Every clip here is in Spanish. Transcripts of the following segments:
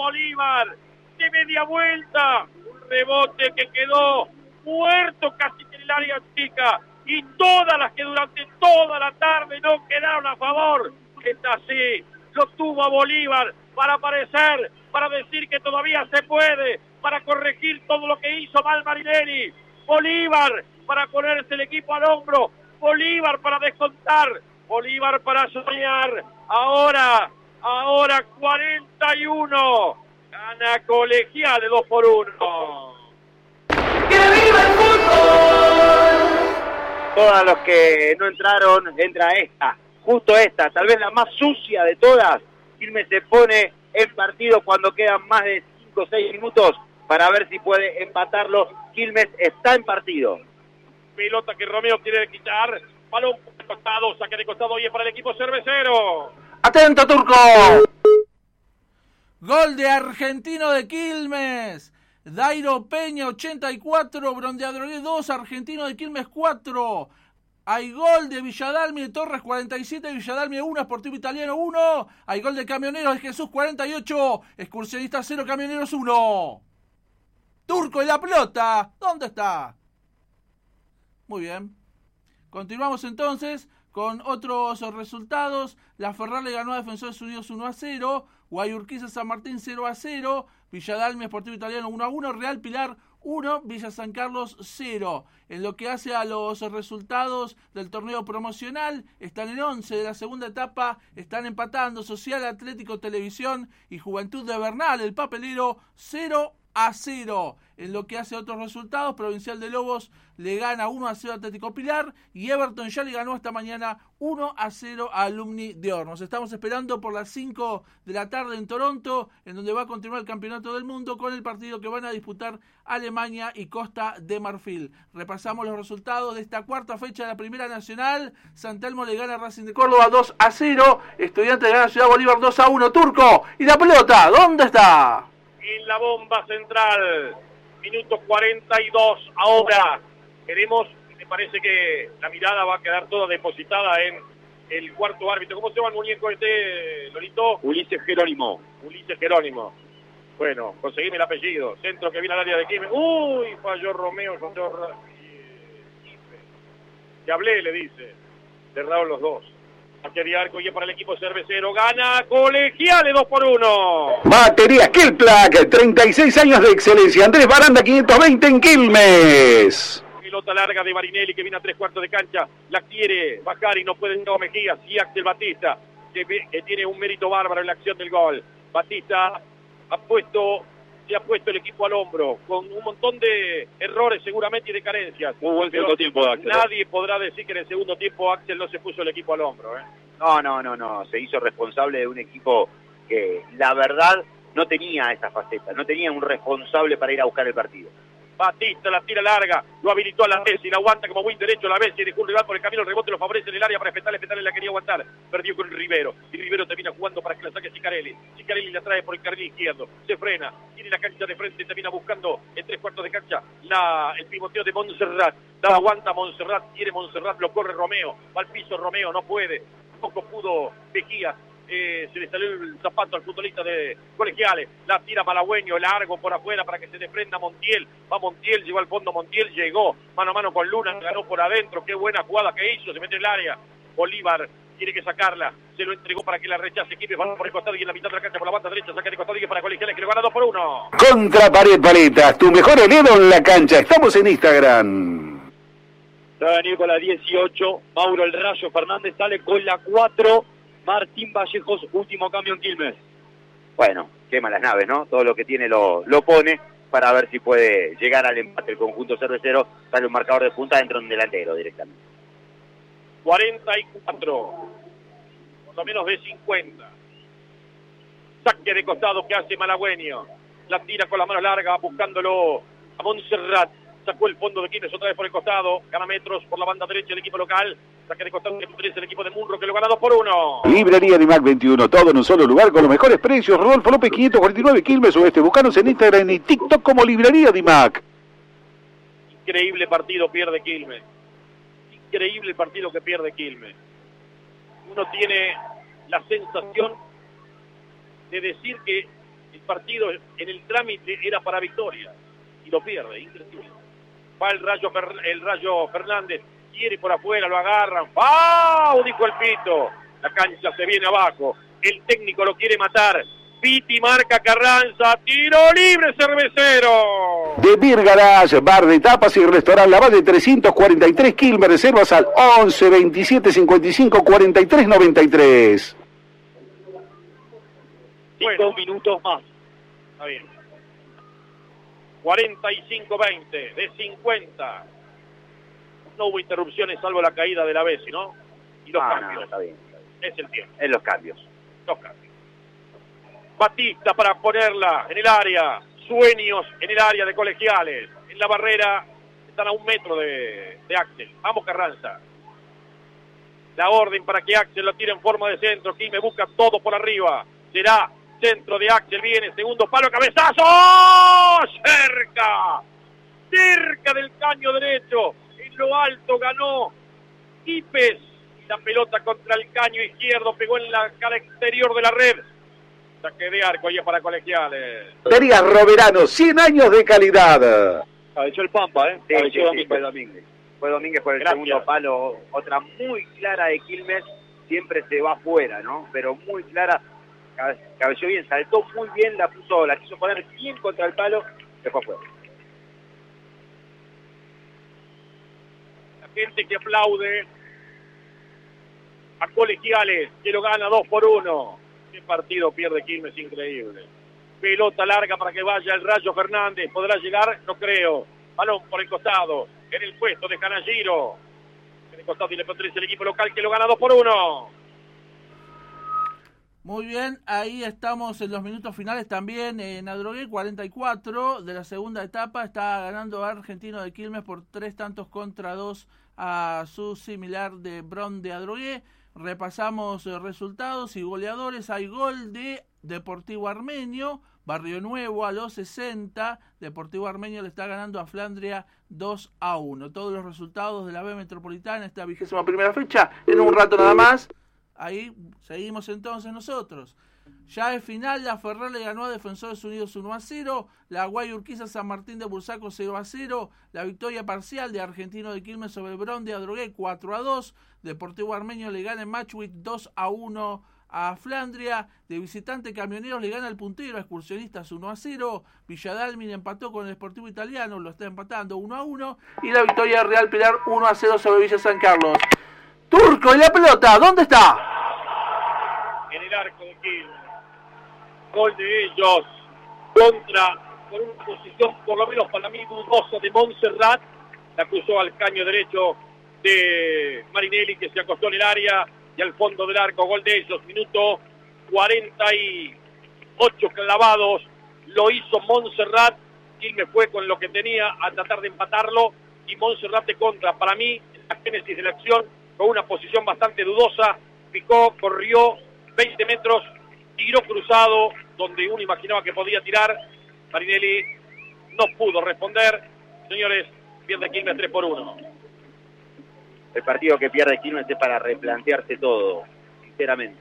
Bolívar de media vuelta. Un rebote que quedó muerto casi en el área chica. Y todas las que durante toda la tarde no quedaron a favor. Esta sí, lo tuvo a Bolívar para aparecer, para decir que todavía se puede, para corregir todo lo que hizo mal Marinelli. Bolívar para ponerse el equipo al hombro. Bolívar para descontar. Bolívar para soñar. Ahora 41. Gana Colegial de 2-1. ¡Que viva el fútbol! Todos los que no entraron, entra esta, justo esta, tal vez la más sucia de todas. Quilmes se pone en partido cuando quedan más de 5 o 6 minutos para ver si puede empatarlo. Quilmes está en partido. Pelota que Romeo quiere quitar. Balón de costado, saque de costado y es para el equipo cervecero. ¡Atento, Turco! Gol de Argentino de Quilmes. Dairo Peña, 84, Brondeadrogué 2, Argentino de Quilmes 4. Hay gol de Villadalmi de Torres, 47, Villadalmi 1, Sportivo Italiano 1. Hay gol de Camioneros de Jesús, 48, Excursionista 0, Camioneros 1. Turco y la pelota, ¿dónde está? Muy bien. Continuamos entonces con otros resultados. La Ferrar le ganó a Defensores Unidos 1-0, Guayurquiza San Martín 0-0, Villadalmi Sportivo Italiano 1-1, Real Pilar 1, Villa San Carlos 0. En lo que hace a los resultados del torneo promocional, están en 11 de la segunda etapa, están empatando Social Atlético Televisión y Juventud de Bernal, el Papelero 0-0. En lo que hace a otros resultados, Provincial de Lobos le gana 1-0 a Atlético Pilar y Everton ya le ganó esta mañana 1-0 a Alumni de Hornos. Estamos esperando por las 5 de la tarde en Toronto, en donde va a continuar el Campeonato del Mundo con el partido que van a disputar Alemania y Costa de Marfil. Repasamos los resultados de esta cuarta fecha de la Primera Nacional. San Telmo le gana a Racing de Córdoba 2-0, Estudiantes le gana a Ciudad Bolívar 2-1. Turco, y la pelota, ¿dónde está? En la bomba central, minuto 42 ahora. Queremos, me parece que la mirada va a quedar toda depositada en el cuarto árbitro. ¿Cómo se llama el muñeco Lolito? Ulises Jerónimo. Ulises Jerónimo. Bueno, conseguime el apellido. Centro que viene al área de Quilmes. Uy, falló Romeo, que hablé, le dice. Cerraron los dos. Batería arco y es para el equipo cervecero. Gana Colegiales 2-1. Baterías Kelplac, 36 años de excelencia. Andrés Baranda 520 en Quilmes. Pelota larga de Marinelli que viene a 3/4 de cancha. La quiere bajar y no puede entrar Mejías. Y Axel Batista, que tiene un mérito bárbaro en la acción del gol. Batista se ha puesto el equipo al hombro, con un montón de errores seguramente y de carencias. Muy buen segundo tiempo de Axel. Nadie podrá decir que en el segundo tiempo Axel no se puso el equipo al hombro. No. Se hizo responsable de un equipo que, la verdad, no tenía esa faceta. No tenía un responsable para ir a buscar el partido. Batista la tira larga, lo habilitó a la Messi, la aguanta como buen derecho a la Messi, dejó un rival por el camino, el rebote lo favorece en el área para Petale la quería aguantar, perdió con Rivero, y Rivero termina jugando para que la saque Sicarelli la trae por el carril izquierdo, se frena, tiene la cancha de frente, termina buscando en 3/4 de cancha el pivoteo de Montserrat, la aguanta Montserrat, quiere Montserrat, lo corre Romeo, va al piso Romeo, no puede, tampoco pudo Mejías. Se le salió el zapato al futbolista de Colegiales, la tira Malagüeño, largo por afuera para que se desprenda Montiel, va Montiel, llegó al fondo Montiel, llegó mano a mano con Luna, ganó por adentro, qué buena jugada que hizo, se mete en el área, Bolívar tiene que sacarla, se lo entregó para que la rechace, Quilmes va por el costado y en la mitad de la cancha por la banda derecha, saca de costado y para Colegiales que lo gana 2-1. Contra Pared Paletas, tu mejor elevo en la cancha. Estamos en Instagram. Va a venir con la 18, Mauro El Rayo Fernández sale con la 4, Martín Vallejos, último cambio en Quilmes. Bueno, quema las naves, ¿no? Todo lo que tiene lo pone para ver si puede llegar al empate el conjunto cervecero. Sale un marcador de punta, entra un delantero directamente. 44, por lo menos de 50. Saque de costado que hace Malagüeño. La tira con las manos largas, buscándolo a Montserrat. Sacó el fondo de Quilmes otra vez por el costado. Gana metros por la banda derecha el equipo local. Saque de costado que es el equipo de Munro que lo gana 2-1. Librería Dimac 21, todo en un solo lugar con los mejores precios. Rodolfo López 549 Quilmes Oeste. Búscanos en Instagram y TikTok como Librería Dimac. Increíble partido pierde Quilmes. Increíble partido que pierde Quilmes. Uno tiene la sensación de decir que El partido en el trámite era para Victoria y lo pierde, increíble. Va el Rayo Fernández, quiere por afuera, lo agarran. ¡Fau! Dijo el pito. La cancha se viene abajo. El técnico lo quiere matar. Piti marca Carranza. Tiro libre, Cervecero. De Beer Garage, bar de tapas y restaurante La Valle 343 Quilmes. Reservas al 11 27 55 43 93. 5 minutos más. Está bien. 45-20 de 50. No hubo interrupciones salvo la caída de la Bessi, ¿no? Y los cambios. No, está bien. Es el tiempo. En los cambios. Los cambios. Batista para ponerla en el área. Sueños en el área de Colegiales. En la barrera están a 1 metro de Axel. Vamos, Carranza. La orden para que Axel lo tire en forma de centro. Quilmes busca todo por arriba. Será centro de Axel. Viene segundo palo, cabezazo. Cerca del caño derecho. En lo alto ganó Quipes. La pelota contra el caño izquierdo. Pegó en la cara exterior de la red. Saque de arco ahí para Colegiales. Terías Roverano, 100 años de calidad. Cabeceó el Pampa, ¿eh? Sí, Cabeceó sí, Domínguez. Fue Domínguez por el Gracias. segundo palo. Otra muy clara de Quilmes. Siempre se va afuera, ¿no? Pero muy clara. Cabeceó bien, saltó muy bien, la quiso poner bien contra el palo. Se fue afuera. La gente que aplaude a Colegiales, que lo gana 2-1. Qué partido pierde Quilmes, increíble. Pelota larga para que vaya el Rayo Fernández. ¿Podrá llegar? No creo. Balón por el costado. En el puesto de Canalliro. En el costado tiene Patricio, el equipo local que lo gana 2-1. Muy bien, ahí estamos en los minutos finales también en Adrogué, 44 de la segunda etapa. Está ganando Argentino de Quilmes por 3-2 a su similar de Bron de Adrogué. Repasamos resultados y goleadores. Hay gol de Deportivo Armenio, Barrio Nuevo a los 60. Deportivo Armenio le está ganando a Flandria 2-1. Todos los resultados de la B Metropolitana, esta 21ª fecha, en un rato nada más. Ahí seguimos entonces nosotros. Ya es final, la Ferrer le ganó a Defensores Unidos 1-0, la Guay Urquiza San Martín de Bursaco 0-0, la victoria parcial de Argentino de Quilmes sobre el Bron de Adrogué 4-2, Deportivo Armenio le gana en Matchwick 2-1 a Flandria, de visitante Camioneros le gana al puntero a Excursionistas 1-0, Villadalmine empató con el Sportivo Italiano, lo está empatando 1-1, y la victoria de Real Pilar 1-0 sobre Villa San Carlos. Turco, y la pelota, ¿dónde está? En el arco de Quilmes. Gol de ellos con una posición por lo menos para mí dudosa de Montserrat. La cruzó al caño derecho de Marinelli, que se acostó en el área y al fondo del arco. Gol de ellos, minuto 48 clavados. Lo hizo Montserrat. Quilmes fue con lo que tenía a tratar de empatarlo y Montserrat de contra. Para mí, la génesis de la acción con una posición bastante dudosa. Picó, corrió 20 metros, tiró cruzado donde uno imaginaba que podía tirar. Marinelli no pudo responder. Señores, pierde Quilmes 3-1. El partido que pierde Quilmes es para replantearse todo, sinceramente.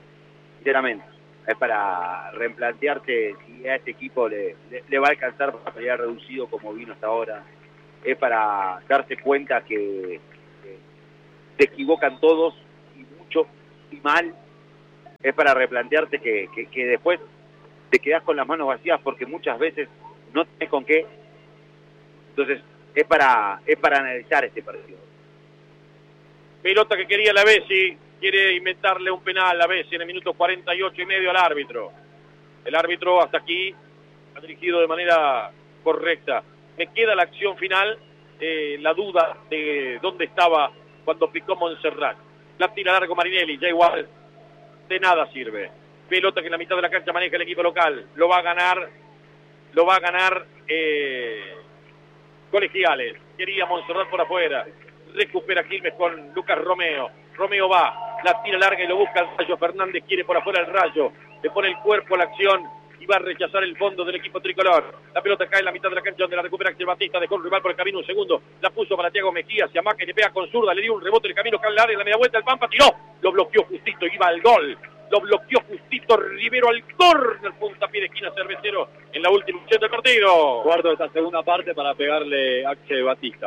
Es para replantearse si a este equipo le va a alcanzar para pelear reducido como vino hasta ahora. Es para darse cuenta que se equivocan todos y mucho y mal. Es para replantearte que después te quedás con las manos vacías porque muchas veces no tenés con qué. Entonces es para analizar este partido. Pelota que quería la Bessi, quiere inventarle un penal a Bessi en el minuto 48.5 al árbitro. El árbitro hasta aquí ha dirigido de manera correcta. Me queda la acción final, la duda de dónde estaba cuando picó Montserrat. La tira largo Marinelli, ya igual de nada sirve. Pelota que en la mitad de la cancha maneja el equipo local. Lo va a ganar Colegiales. Quería Montserrat por afuera. Recupera Quilmes con Lucas Romeo. Romeo va, la tira larga y lo busca el Rayo Fernández. Quiere por afuera el Rayo. Le pone el cuerpo a la acción y va a rechazar el fondo del equipo tricolor. La pelota cae en la mitad de la cancha donde la recupera Axel Batista. Dejó un rival por el camino un segundo. La puso para Thiago Mejía. Se amaca y le pega con zurda. Le dio un rebote en el camino. Cae en la media vuelta. El Pampa tiró. Lo bloqueó justito. Iba al gol. lo bloqueó justito Rivero al córner, puntapié de esquina Cervecero en la última opción del partido. Cuarto de esta segunda parte para pegarle Axe Batista.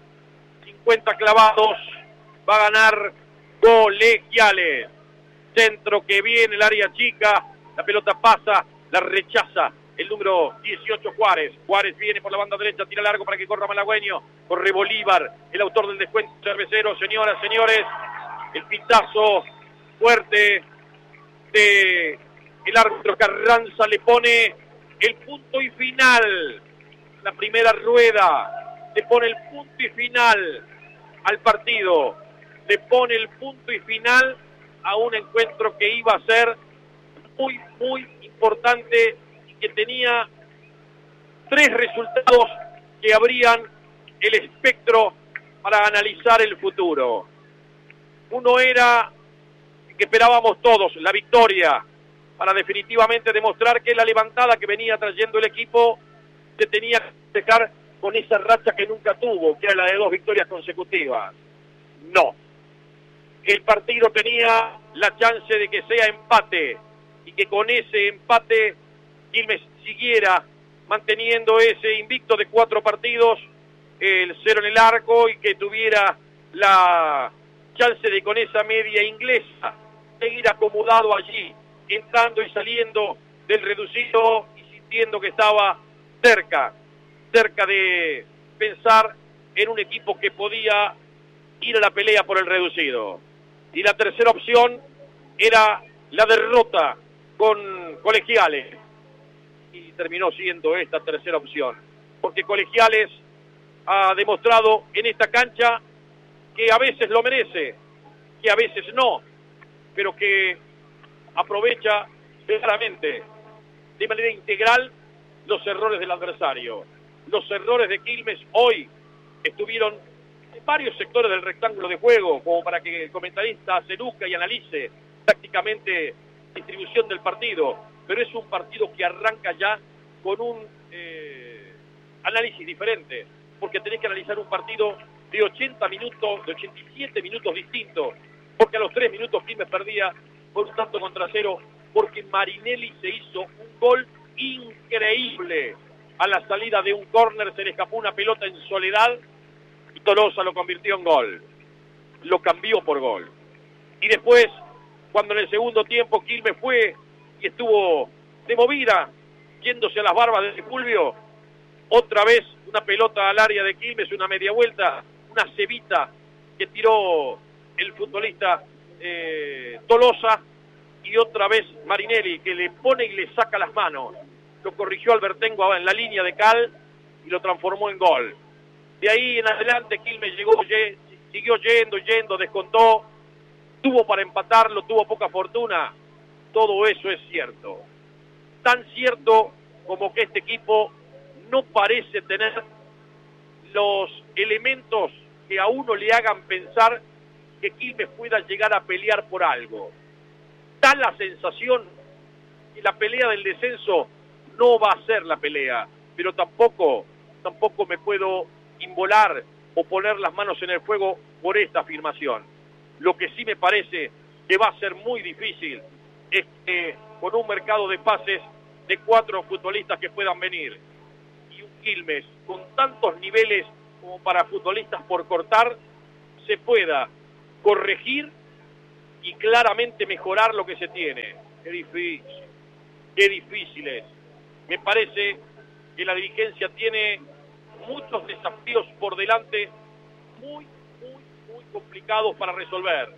50 clavados, va a ganar Colegiales. Centro que viene, el área chica, la pelota pasa, la rechaza el número 18 Juárez. Juárez viene por la banda derecha, tira largo para que corra Malagüeño. Corre Bolívar, el autor del descuento Cervecero. Señoras, señores, el pitazo fuerte de el árbitro Carranza le pone el punto y final. La primera rueda le pone el punto y final al partido. Le pone el punto y final a un encuentro que iba a ser muy, muy importante y que tenía 3 resultados que abrían el espectro para analizar el futuro. Uno era que esperábamos todos, la victoria, para definitivamente demostrar que la levantada que venía trayendo el equipo se tenía que dejar con esa racha que nunca tuvo, que era la de 2 victorias consecutivas. No. El partido tenía la chance de que sea empate y que con ese empate Quilmes siguiera manteniendo ese invicto de 4 partidos, el 0 en el arco, y que tuviera la chance de con esa media inglesa seguir acomodado allí, entrando y saliendo del reducido y sintiendo que estaba cerca de pensar en un equipo que podía ir a la pelea por el reducido. Y la tercera opción era la derrota con Colegiales, y terminó siendo esta tercera opción, porque Colegiales ha demostrado en esta cancha que a veces lo merece, que a veces no, pero que aprovecha claramente, de manera integral, los errores del adversario. Los errores de Quilmes hoy estuvieron en varios sectores del rectángulo de juego, como para que el comentarista se luzca y analice prácticamente distribución del partido, pero es un partido que arranca ya con un análisis diferente, porque tenés que analizar un partido de 80 minutos, de 87 minutos distintos, porque a los 3 minutos Quilmes perdía por un tanto contra 0, porque Marinelli se hizo un gol increíble. A la salida de un córner se le escapó una pelota en soledad y Tolosa lo convirtió en gol. Lo cambió por gol. Y después, cuando en el segundo tiempo Quilmes fue y estuvo de movida, yéndose a las barbas de Fulvio, otra vez una pelota al área de Quilmes, una media vuelta, una cebita que tiró el futbolista Tolosa, y otra vez Marinelli que le pone y le saca las manos. Lo corrigió Albertengo en la línea de cal y lo transformó en gol. De ahí en adelante Quilmes siguió yendo, descontó, tuvo para empatarlo, tuvo poca fortuna. Todo eso es cierto. Tan cierto como que este equipo no parece tener los elementos que a uno le hagan pensar que Quilmes pueda llegar a pelear por algo. Da la sensación que la pelea del descenso no va a ser la pelea, pero tampoco me puedo inmolar o poner las manos en el fuego por esta afirmación. Lo que sí me parece que va a ser muy difícil es que con un mercado de pases de 4 futbolistas que puedan venir y un Quilmes con tantos niveles como para futbolistas por cortar, se pueda corregir y claramente mejorar lo que se tiene. Qué difícil es. Me parece que la dirigencia tiene muchos desafíos por delante, muy complicados para resolver.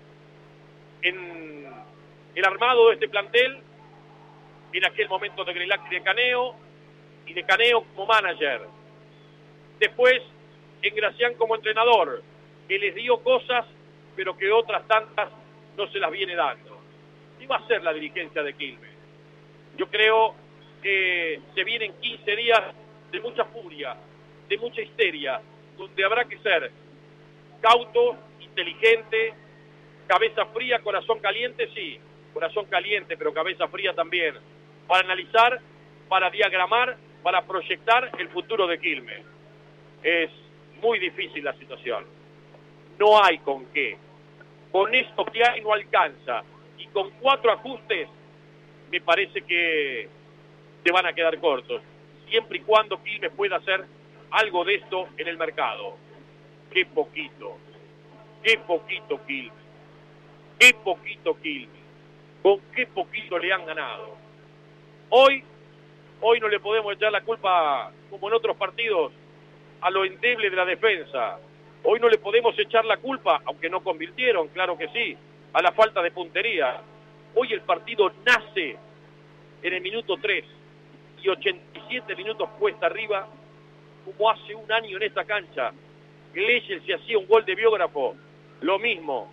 En el armado de este plantel, en aquel momento de Grelac y de Caneo como manager. Después, en Gracián como entrenador, que les dio cosas, pero que otras tantas no se las viene dando. ¿Qué va a ser la dirigencia de Quilmes? Yo creo que se vienen 15 días de mucha furia, de mucha histeria, donde habrá que ser cauto, inteligente, cabeza fría, corazón caliente, sí, corazón caliente, pero cabeza fría también, para analizar, para diagramar, para proyectar el futuro de Quilmes. Es muy difícil la situación. No hay con qué. Con esto que hay no alcanza. Y y con 4 ajustes, me parece que te van a quedar cortos, siempre y cuando Quilmes pueda hacer algo de esto en el mercado. Qué poquito Quilmes, qué poquito Quilmes, con qué poquito le han ganado. Hoy no le podemos echar la culpa, como en otros partidos, a lo endeble de la defensa. Hoy no le podemos echar la culpa, aunque no convirtieron, claro que sí, a la falta de puntería. Hoy el partido nace en el minuto 3 y 87 minutos cuesta arriba, como hace un año en esta cancha. Gleiser se hacía un gol de biógrafo. Lo mismo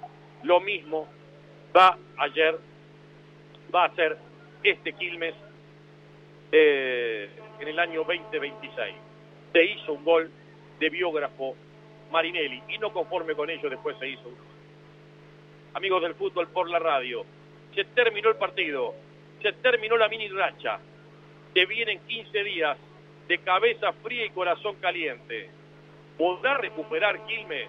va a hacer este Quilmes en el año 2026. Se hizo un gol de biógrafo Marinelli y no conforme con ello después se hizo un gol. Amigos del fútbol por la radio, se terminó el partido, se terminó la mini racha, se vienen 15 días de cabeza fría y corazón caliente. ¿Podrá recuperar Quilmes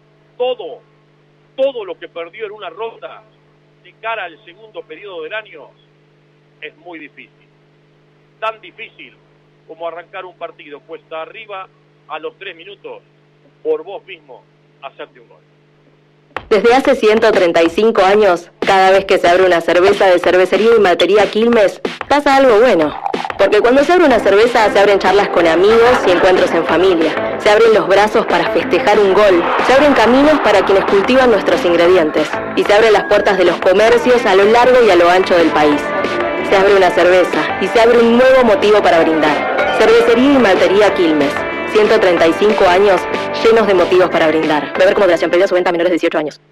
todo lo que perdió en una ronda de cara al segundo periodo del año? Es muy difícil. Tan difícil como arrancar un partido cuesta arriba a los 3 minutos por vos mismo hacerte un gol. Desde hace 135 años, cada vez que se abre una cerveza de Cervecería y Maltería Quilmes, pasa algo bueno. Porque cuando se abre una cerveza, se abren charlas con amigos y encuentros en familia. Se abren los brazos para festejar un gol. Se abren caminos para quienes cultivan nuestros ingredientes. Y se abren las puertas de los comercios a lo largo y a lo ancho del país. Se abre una cerveza y se abre un nuevo motivo para brindar. Cervecería y Maltería Quilmes. 135 años llenos de motivos para brindar. Beber con moderación, prohibida su venta a menores de 18 años.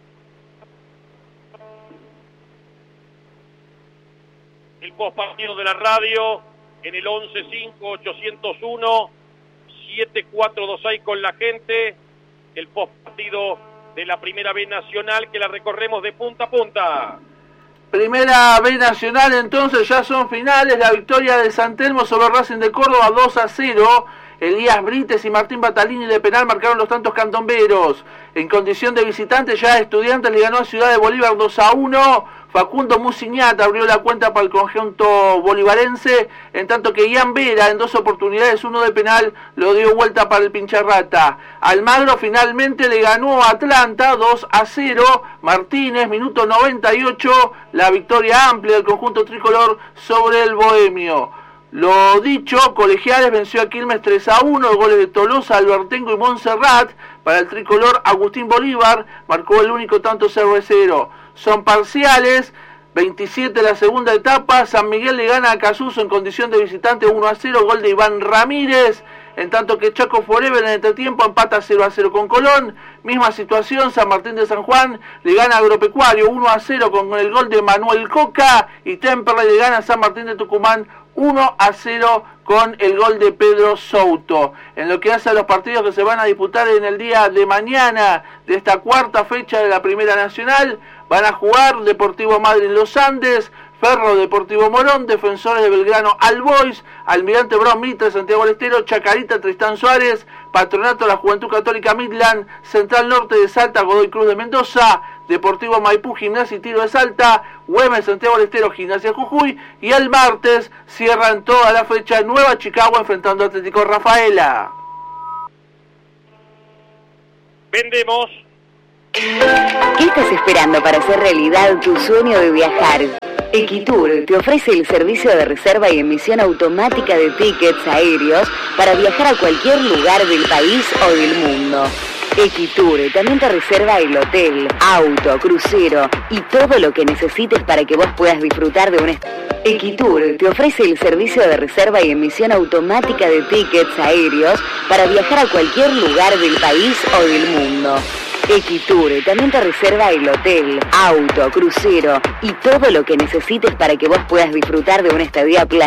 El postpartido de la radio en el 11-5-801-7426 con la gente. El postpartido de la Primera B Nacional que la recorremos de punta a punta. Primera B Nacional, entonces ya son finales. La victoria de San Telmo sobre Racing de Córdoba 2-0. Elías Brites y Martín Batalini de penal marcaron los tantos candomberos. En condición de visitante, ya Estudiantes le ganó a Ciudad de Bolívar 2-1. Facundo Musiñat abrió la cuenta para el conjunto bolivarense, en tanto que Ian Vera en 2 oportunidades, 1 de penal, lo dio vuelta para el Pincharrata. Almagro finalmente le ganó a Atlanta 2-0. Martínez, minuto 98, la victoria amplia del conjunto tricolor sobre el Bohemio. Lo dicho, Colegiales venció a Quilmes 3-1, los goles de Tolosa, Albertengo y Montserrat. Para el tricolor, Agustín Bolívar marcó el único tanto cervecero. Son parciales, 27 la segunda etapa, San Miguel le gana a Casuso en condición de visitante 1-0, gol de Iván Ramírez. En tanto que Chaco Forever en el entretiempo empata 0-0 con Colón. Misma situación, San Martín de San Juan le gana a Agropecuario 1-0 con el gol de Manuel Coca. Y Temperley le gana a San Martín de Tucumán 1-0 con el gol de Pedro Souto. En lo que hace a los partidos que se van a disputar en el día de mañana de esta cuarta fecha de la Primera Nacional, van a jugar Deportivo Madre en Los Andes, Ferro Deportivo Morón, Defensores de Belgrano Albois, Almirante Brown Mitre Santiago del Estero, Chacarita Tristán Suárez, Patronato de la Juventud Católica Midland, Central Norte de Salta, Godoy Cruz de Mendoza, Deportivo Maipú, Gimnasia y Tiro de Salta, Güemes Santiago del Estero, Gimnasia Jujuy, y el martes cierran toda la fecha Nueva Chicago enfrentando a Atlético Rafaela. Vendemos. ¿Qué estás esperando para hacer realidad tu sueño de viajar? Equitur te ofrece el servicio de reserva y emisión automática de tickets aéreos para viajar a cualquier lugar del país o del mundo. Equitur también te reserva el hotel, auto, crucero y todo lo que necesites para que vos puedas disfrutar de un... Equitur te ofrece el servicio de reserva y emisión automática de tickets aéreos para viajar a cualquier lugar del país o del mundo. Equitur también te reserva el hotel, auto, crucero y todo lo que necesites para que vos puedas disfrutar de una estadía playa.